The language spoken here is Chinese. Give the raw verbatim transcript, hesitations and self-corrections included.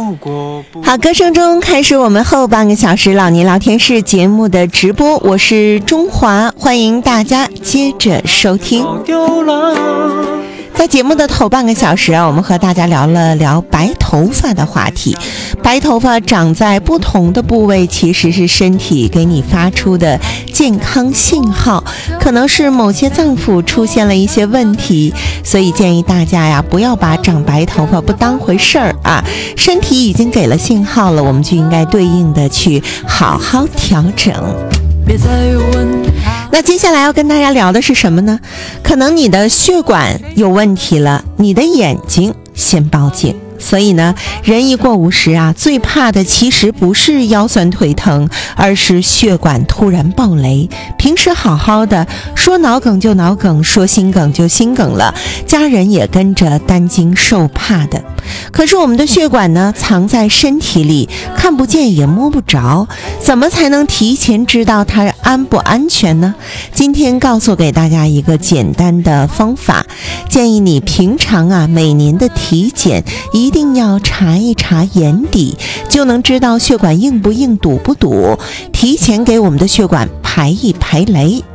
好，歌声中开始我们后半个小时老年聊天室节目的直播，我是中华，欢迎大家接着收听。在节目的头半个小时啊，我们和大家聊了聊白头发的话题。白头发长在不同的部位，其实是身体给你发出的健康信号，可能是某些脏腑出现了一些问题，所以建议大家呀，不要把长白头发不当回事儿啊。身体已经给了信号了，我们就应该对应的去好好调整。别再问。那接下来要跟大家聊的是什么呢？可能你的血管有问题了，你的眼睛先报警。所以呢，人一过五十啊，最怕的其实不是腰酸腿疼，而是血管突然爆雷。平时好好的，说脑梗就脑梗，说心梗就心梗了，家人也跟着担惊受怕的。可是我们的血管呢，藏在身体里，看不见也摸不着，怎么才能提前知道它安不安全呢？今天告诉给大家一个简单的方法，建议你平常啊，每年的体检一定要查一查眼底，就能知道血管硬不硬，堵不堵，提前给我们的血管排一排雷。